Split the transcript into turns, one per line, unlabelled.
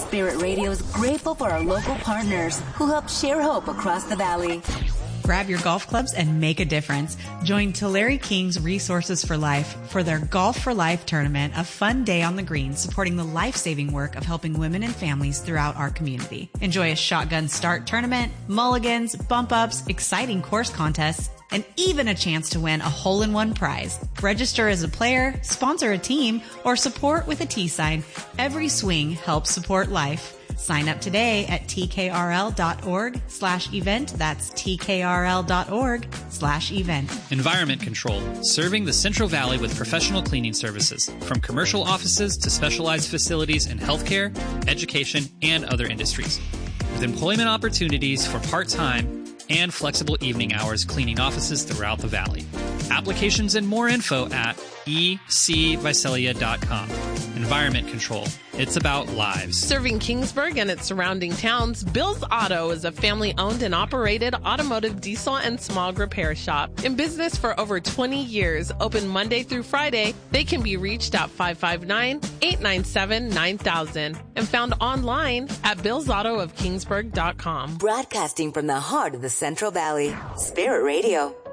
Spirit Radio is grateful for our local partners who help share hope across the valley.
Grab your golf clubs and make a difference. Join Tulare King's Resources for Life for their Golf for Life tournament, a fun day on the green supporting the life-saving work of helping women and families throughout our community. Enjoy a shotgun start tournament, mulligans, bump-ups, exciting course contests, and even a chance to win a hole-in-one prize. Register as a player, sponsor a team, or support with a T-sign. Every swing helps support life. Sign up today at tkrl.org/event. That's tkrl.org/event.
Environment Control, serving the Central Valley with professional cleaning services, from commercial offices to specialized facilities in healthcare, education, and other industries. With employment opportunities for part-time and flexible evening hours cleaning offices throughout the valley. Applications and more info at ecvisalia.com. Environment Control. It's about lives.
Serving Kingsburg and its surrounding towns, Bill's Auto is a family-owned and operated automotive diesel and smog repair shop. In business for over 20 years, open Monday through Friday, they can be reached at 559-897-9000 and found online at billsautoofkingsburg.com.
Broadcasting from the heart of the Central Valley, Spirit Radio.